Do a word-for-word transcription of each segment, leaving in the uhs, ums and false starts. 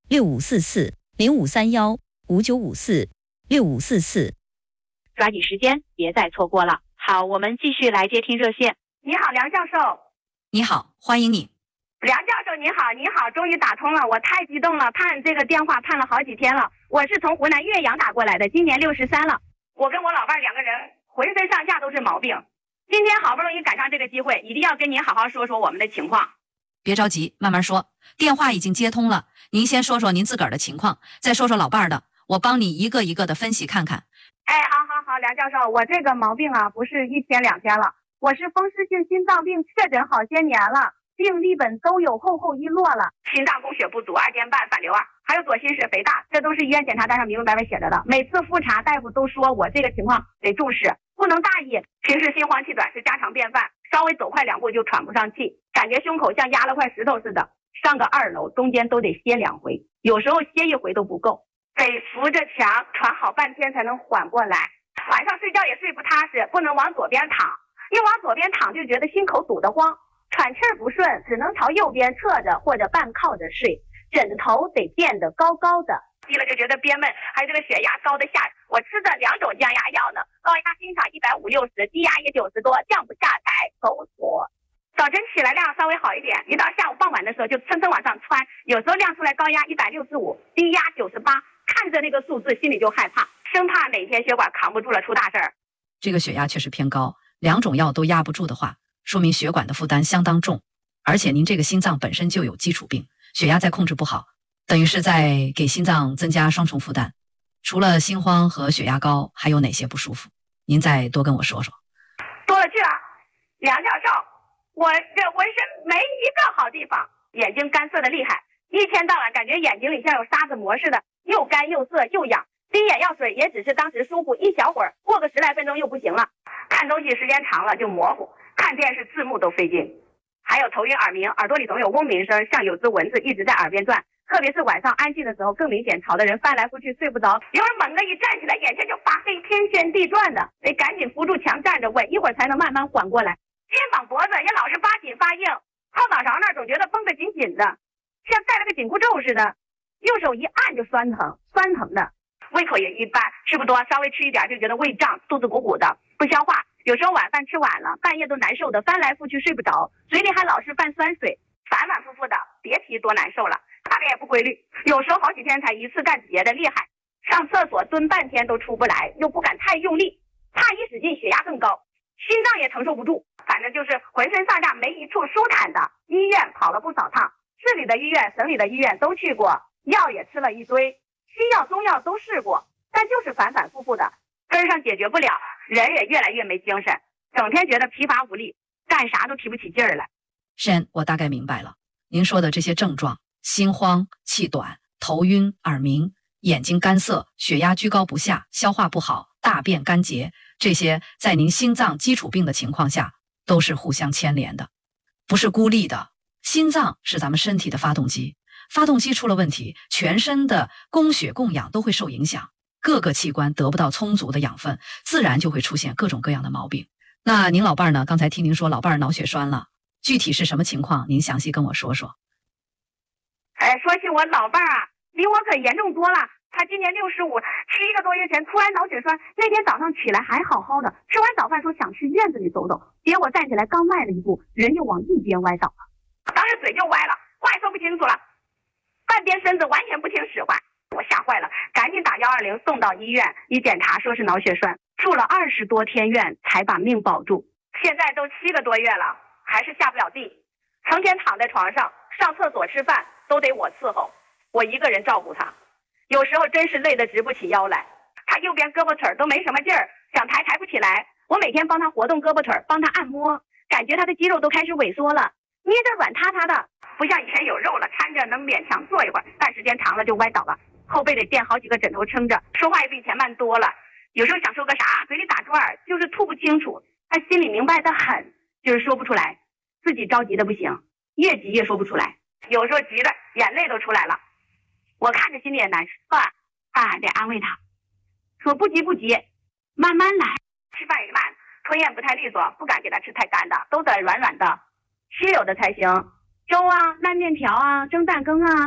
六五四四零五三幺五九五四六五四四。 抓紧时间，别再错过了。好，我们继续来接听热线。 你好，梁教授。 你好，欢迎你。 梁教授你好，你好，终于打通了，我太激动了，盼这个电话盼了好几天了。我是从湖南岳阳打过来的，今年六十三了。我跟我老伴两个人浑身上下都是毛病，今天好不容易赶上这个机会，一定要跟您好好说说我们的情况。 别着急，慢慢说。电话已经接通了，您先说说您自个儿的情况，再说说老伴儿的，我帮你一个一个的分析看看。 哎，好好好，梁教授，我这个毛病啊，不是一天两天了，我是风湿性心脏病确诊好些年了，病历本都有厚厚一摞了，心脏供血不足，二尖瓣、反流二，还有左心室肥大，这都是医院检查单上明明白白写着的。每次复查，大夫都说我这个情况得重视，不能大意。平时心慌气短是家常便饭，稍微走快两步就喘不上气，感觉胸口像压了块石头似的，上个二楼中间都得歇两回，有时候歇一回都不够，得扶着墙喘好半天才能缓过来。晚上睡觉也睡不踏实，不能往左边躺，一往左边躺就觉得心口堵得慌，喘气儿不顺，只能朝右边侧着或者半靠着睡，枕头得垫得高高的，低了就觉得憋闷，还有这个血压高的吓人。我吃的两种降压药呢，高压经常一百五六十，低压也九十多，降不下台，狗锁。早晨起来量稍微好一点，一到下午傍晚的时候就蹭蹭往上窜，有时候量出来高压一百六十五，低压九十八，看着那个数字心里就害怕，生怕哪天血管扛不住了出大事儿。 这个血压确实偏高，两种药都压不住的话，说明血管的负担相当重，而且您这个心脏本身就有基础病，血压再控制不好，等于是在给心脏增加双重负担。除了心慌和血压高，还有哪些不舒服？您再多跟我说说。 多了去了，梁教授，我这浑身没一个好地方，眼睛干涩的厉害，一天到晚感觉眼睛里像有沙子膜似的，又干又涩又痒，滴眼药水也只是当时舒服一小会儿，过个十来分钟又不行了，看东西时间长了就模糊，看电视字幕都费劲，还有头晕耳鸣，耳朵里总有嗡鸣声，像有只蚊子一直在耳边转，特别是晚上安静的时候更明显，吵得人翻来覆去睡不着，有人猛地一站起来，眼前就发黑，天旋地转的，得赶紧扶住墙站着，稳一会儿才能慢慢缓过来。肩膀脖子也老是发紧发硬，后脑勺那儿总觉得绷得紧紧的，像戴了个紧箍咒似的，右手一按就酸疼，酸疼的。胃口也一般，吃不多，稍微吃一点就觉得胃胀，肚子鼓鼓的，不消化，有时候晚饭吃晚了，半夜都难受的，翻来覆去睡不着，嘴里还老是泛酸水，反反复复的，别提多难受了。大便也不规律，有时候好几天才一次干结的厉害，上厕所蹲半天都出不来，又不敢太用力，怕一使劲血压更高，心脏也承受不住，反正就是浑身上下没一处舒坦的。医院跑了不少趟，市里的医院、省里的医院都去过，药也吃了一堆，西药中药都试过，但就是反反复复的，根上解决不了，人也越来越没精神，整天觉得疲乏无力，干啥都提不起劲儿来。 沈，我大概明白了，您说的这些症状，心慌、气短、头晕、耳鸣、眼睛干涩、血压居高不下、消化不好、大便干结，这些在您心脏基础病的情况下都是互相牵连的，不是孤立的。心脏是咱们身体的发动机，发动机出了问题，全身的供血供氧都会受影响，各个器官得不到充足的养分，自然就会出现各种各样的毛病。那您老伴儿呢？刚才听您说老伴儿脑血栓了，具体是什么情况？您详细跟我说说。 哎，说起我老伴儿啊，比我可严重多了。他今年六十五，七个多月前突然脑血栓，那天早上起来还好好的，吃完早饭说想去院子里走走，结果站起来刚迈了一步，人就往一边歪倒了，当时嘴就歪了，话也说不清楚了，半边身子完全不听使唤，我吓坏了，赶紧打幺二零送到医院，一检查说是脑血栓，住了二十多天院才把命保住，现在都七个多月了，还是下不了地，成天躺在床上，上厕所吃饭都得我伺候，我一个人照顾他，有时候真是累得直不起腰来，他右边胳膊腿都没什么劲儿，想抬抬不起来，我每天帮他活动胳膊腿，帮他按摩，感觉他的肌肉都开始萎缩了，捏着软塌塌的，不像以前有肉了，搀着能勉强坐一会儿，但时间长了就歪倒了，后背得垫好几个枕头撑着，说话也比以前慢多了，有时候想说个啥，嘴里打转，就是吐不清楚，他心里明白的很，就是说不出来，自己着急的不行，越急越说不出来，有时候急的眼泪都出来了，我看着心里也难受啊，啊，得安慰他，说不急不急，慢慢来，吃饭也慢，吞咽不太利索，不敢给他吃太干的，都得软软的，稀有的才行，粥啊、烂面条啊、蒸蛋羹啊，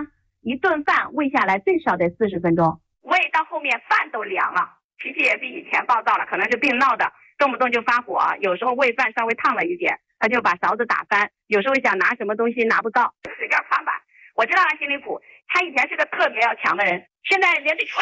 一顿饭喂下来最少得四十分钟，喂到后面饭都凉了，脾气也比以前暴躁了，可能是病闹的，动不动就发火，有时候喂饭稍微烫了一点，他就把勺子打翻，有时候想拿什么东西拿不到，使劲翻吧。我知道他心里苦，他以前是个特别要强的人，现在连这说，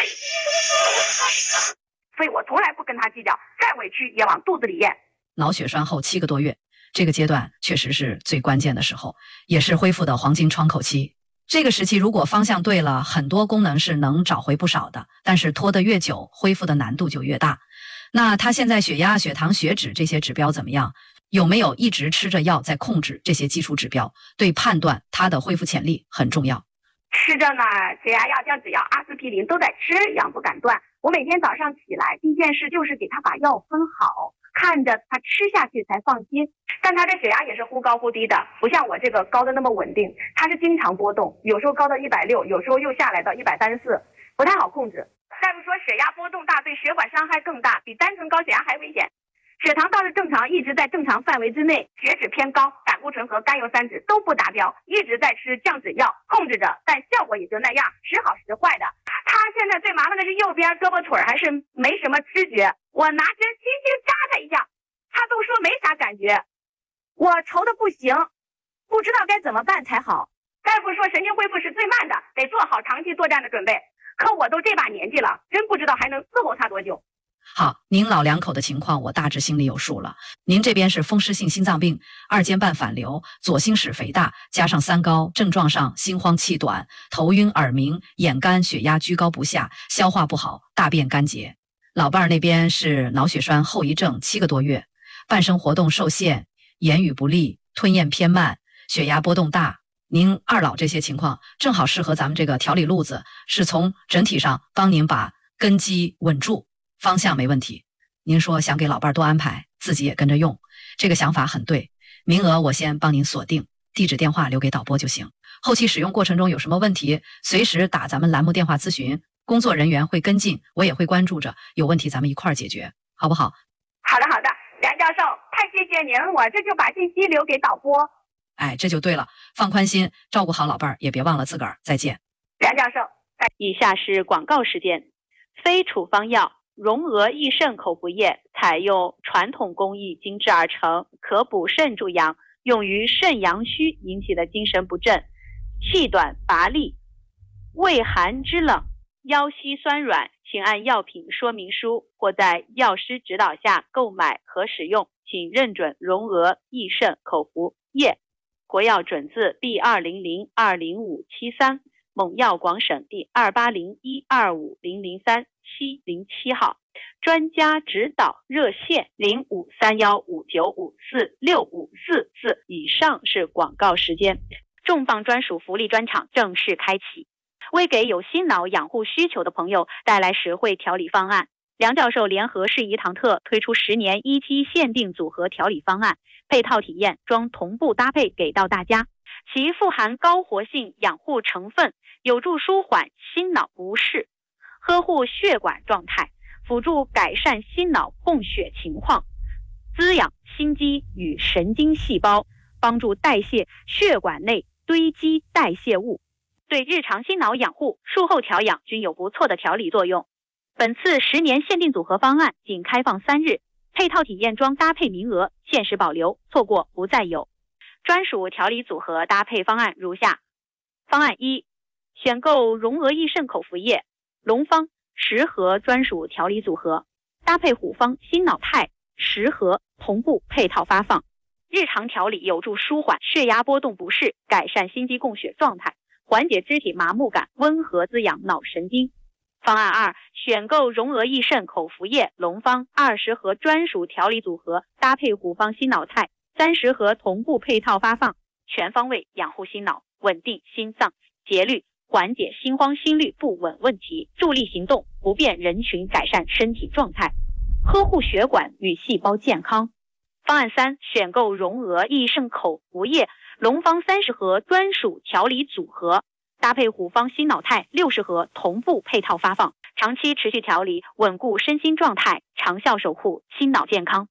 所以我从来不跟他计较，再委屈也往肚子里咽。 脑血栓后七个多月，这个阶段确实是最关键的时候，也是恢复的黄金窗口期。这个时期如果方向对了，很多功能是能找回不少的，但是拖得越久，恢复的难度就越大。那他现在血压、血糖、血脂这些指标怎么样？有没有一直吃着药在控制这些基础指标？对判断他的恢复潜力很重要。 吃着呢，血压药、降脂药、阿司匹林都在吃，养不敢断。我每天早上起来第一件事就是给他把药分好，看着他吃下去才放心。但他这血压也是忽高忽低的，不像我这个高的那么稳定，他是经常波动，有时候高到一百六，有时候又下来到一百三十四，不太好控制。大夫说血压波动大对血管伤害更大，比单纯高血压还危险。血糖倒是正常，一直在正常范围之内，血脂偏高，胆固醇和甘油三酯都不达标，一直在吃降脂药控制着，但效果也就那样，时好时坏的。他现在最麻烦的是右边胳膊腿还是没什么知觉，我拿针轻轻扎他一下，他都说没啥感觉，我愁的不行，不知道该怎么办才好。大夫说神经恢复是最慢的，得做好长期作战的准备，可我都这把年纪了，真不知道还能伺候他多久。 好，您老两口的情况我大致心里有数了。您这边是风湿性心脏病、二尖瓣反流、左心室肥大，加上三高，症状上心慌气短、头晕耳鸣、眼干、血压居高不下、消化不好、大便干结。老伴儿那边是脑血栓后遗症七个多月，半身活动受限，言语不利，吞咽偏慢，血压波动大。您二老这些情况正好适合咱们这个调理路子，是从整体上帮您把根基稳住，方向没问题。您说想给老伴儿多安排，自己也跟着用，这个想法很对。名额我先帮您锁定，地址电话留给导播就行。后期使用过程中有什么问题，随时打咱们栏目电话咨询，工作人员会跟进，我也会关注着，有问题咱们一块儿解决，好不好？ 好的好的，梁教授，太谢谢您，我这就把信息留给导播。 哎，这就对了，放宽心，照顾好老伴儿，也别忘了自个儿。再见。 梁教授， 以下是广告时间。非处方药荣娥益肾口服液采用传统工艺精制而成，可补肾助阳，用于肾阳虚引起的精神不振、气短乏力、畏寒肢冷、腰膝酸软，请按药品说明书或在药师指导下购买和使用，请认准荣娥益肾口服液。国药准字 B 二零零二零五七三，蒙药广审第二八零一二五零零三七零七号，专家指导热线零五三幺五九五四六五四四。以上是广告时间。重磅专属福利专场正式开启，为给有心脑养护需求的朋友带来实惠调理方案。梁教授联合适宜堂特推出十年一期限定组合调理方案，配套体验装同步搭配给到大家，其富含高活性养护成分，有助舒缓心脑不适，呵护血管状态，辅助改善心脑供血情况，滋养心肌与神经细胞，帮助代谢血管内堆积代谢物，对日常心脑养护、术后调养均有不错的调理作用。本次十年限定组合方案仅开放三日，配套体验装搭配名额限时保留，错过不再有。专属调理组合搭配方案如下：方案一，选购荣娥益肾口服液、龙方十盒专属调理组合，搭配虎方心脑肽十盒同步配套发放，日常调理有助舒缓血压波动不适，改善心肌供血状态，缓解肢体麻木感，温和滋养脑神经。方案二，选购荣娥益肾口服液、龙方二十盒专属调理组合，搭配虎方心脑肽三十盒同步配套发放，全方位养护心脑，稳定心脏节律，缓解心慌心律不稳问题，助力行动不便人群改善身体状态，呵护血管与细胞健康。方案三，选购荣娥益肾口服液、龙方三十盒专属调理组合，搭配虎方心脑肽六十盒同步配套发放，长期持续调理，稳固身心状态，长效守护心脑健康。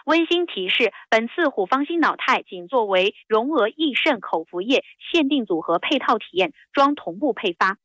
温馨提示：本次虎方新脑肽仅作为荣额益肾口服液限定组合配套体验，装同步配发。